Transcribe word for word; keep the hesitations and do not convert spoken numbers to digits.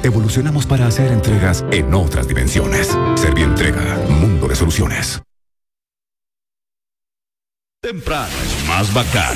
evolucionamos para hacer entregas en otras dimensiones. Servientrega, mundo de soluciones. Temprano es más bacán.